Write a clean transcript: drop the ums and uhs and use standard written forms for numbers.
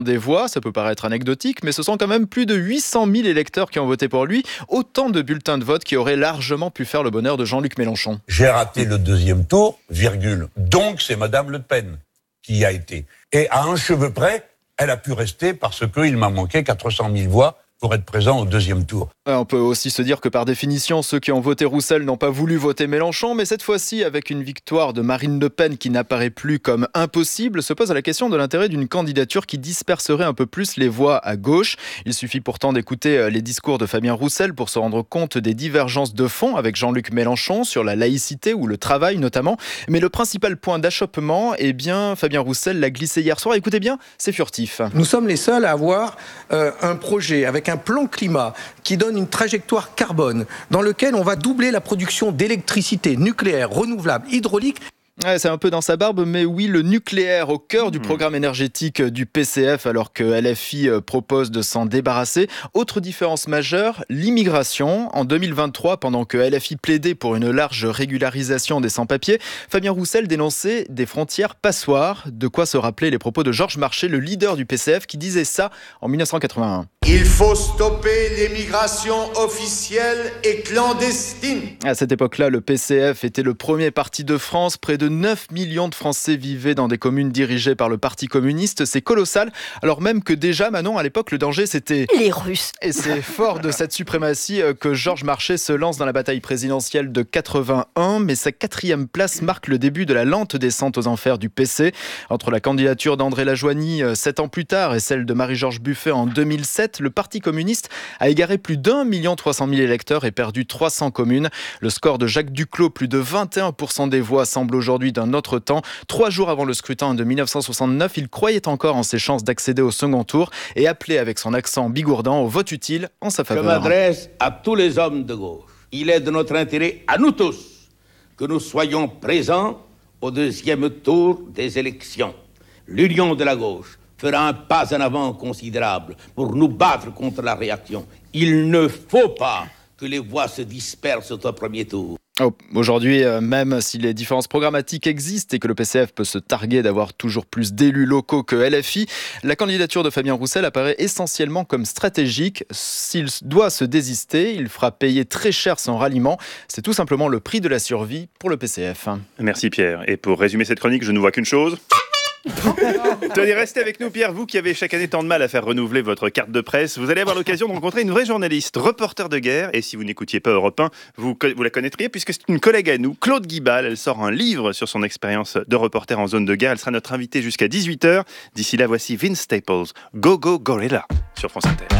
des voix. Ça peut paraître anecdotique, mais ce sont quand même plus de 800 000 électeurs qui ont voté pour lui. Autant de bulletins de vote qui auraient largement pu faire le bonheur de Jean-Luc Mélenchon. J'ai raté le deuxième tour, virgule. Donc c'est Madame Le Pen qui y a été. Et à un cheveu près, elle a pu rester parce qu'il m'a manqué 400 000 voix pour être présent au deuxième tour. On peut aussi se dire que par définition, ceux qui ont voté Roussel n'ont pas voulu voter Mélenchon, mais cette fois-ci, avec une victoire de Marine Le Pen qui n'apparaît plus comme impossible, se pose la question de l'intérêt d'une candidature qui disperserait un peu plus les voix à gauche. Il suffit pourtant d'écouter les discours de Fabien Roussel pour se rendre compte des divergences de fond avec Jean-Luc Mélenchon sur la laïcité ou le travail notamment. Mais le principal point d'achoppement, eh bien, Fabien Roussel l'a glissé hier soir. Écoutez bien, c'est furtif. Nous sommes les seuls à avoir un projet avec un plan climat qui donne une trajectoire carbone dans lequel on va doubler la production d'électricité nucléaire, renouvelable, hydraulique. Ouais, c'est un peu dans sa barbe, mais oui, le nucléaire au cœur du programme énergétique du PCF, alors que LFI propose de s'en débarrasser. Autre différence majeure, l'immigration. En 2023, pendant que LFI plaidait pour une large régularisation des sans-papiers, Fabien Roussel dénonçait des frontières passoires. De quoi se rappeler les propos de Georges Marchais, le leader du PCF, qui disait ça en 1981. Il faut stopper l'immigration officielle et clandestine. À cette époque-là, le PCF était le premier parti de France. Près de 9 millions de Français vivaient dans des communes dirigées par le Parti communiste. C'est colossal. Alors même que déjà, Manon, à l'époque, le danger, c'était les Russes. Et c'est fort de cette suprématie que Georges Marchais se lance dans la bataille présidentielle de 81. Mais sa 4e place marque le début de la lente descente aux enfers du PC. Entre la candidature d'André Lajoigny 7 ans plus tard et celle de Marie-Georges Buffet en 2007, le Parti communiste a égaré plus d'1 300 000 électeurs et perdu 300 communes. Le score de Jacques Duclos, plus de 21% des voix, semble aujourd'hui d'un autre temps. 3 jours avant le scrutin de 1969, il croyait encore en ses chances d'accéder au second tour et appelait avec son accent bigourdant au vote utile en sa faveur. Je m'adresse à tous les hommes de gauche. Il est de notre intérêt, à nous tous, que nous soyons présents au deuxième tour des élections. L'union de la gauche fera un pas en avant considérable pour nous battre contre la réaction. Il ne faut pas que les voix se dispersent au premier tour. Aujourd'hui, même si les différences programmatiques existent et que le PCF peut se targuer d'avoir toujours plus d'élus locaux que LFI, la candidature de Fabien Roussel apparaît essentiellement comme stratégique. S'il doit se désister, il fera payer très cher son ralliement. C'est tout simplement le prix de la survie pour le PCF. Merci Pierre. Et pour résumer cette chronique, je ne vois qu'une chose. Tenez, restez avec nous Pierre, vous qui avez chaque année tant de mal à faire renouveler votre carte de presse, vous allez avoir l'occasion de rencontrer une vraie journaliste, reporter de guerre, et si vous n'écoutiez pas Europe 1, vous la connaîtriez puisque c'est une collègue à nous, Claude Guibal. Elle sort un livre sur son expérience de reporter en zone de guerre. Elle sera notre invitée jusqu'à 18h. D'ici là, voici Vince Staples, Go Go Gorilla sur France Inter.